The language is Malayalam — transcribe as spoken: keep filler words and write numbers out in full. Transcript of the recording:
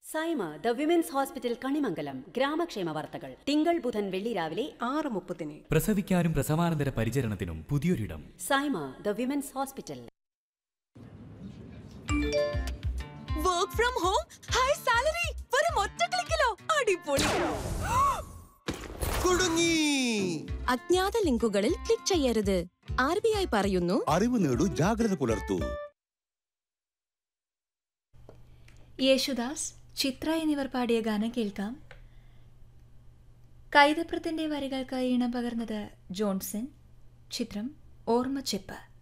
Saima the women's hospital Kanimangalam ഗ്രാമക്ഷേമ വാർത്തകൾ തിങ്കൾ ബുധൻ വെള്ളി രാവിലെ ആറ് മുപ്പതിന്. പ്രസവിക്കാനും പ്രസവാനന്തര പരിചരണത്തിനും പുതിയൊരിടം. Saima the women's hospital. Work from home, high salary, വെറും ഒറ്റ ക്ലിക്കിലോ അടിപൊളി. കുടുങ്ങി. അജ്ഞാത ലിങ്കുകളിൽ ക്ലിക്ക് ചെയ്യരുത്. ആർ ബി ഐ പറയുന്നു, അറിവ് നേടൂ, ജാഗ്രത പുലർത്തൂ. യേശുദാസ്, ചിത്ര എന്നിവർ പാടിയ ഗാനം കേൾക്കാം. കൈതപ്രത്തിന്റെ വരികൾക്ക് ഈണം പകർന്നത് ജോൺസൺ. ചിത്രം ഓർമ്മച്ചെപ്പ്.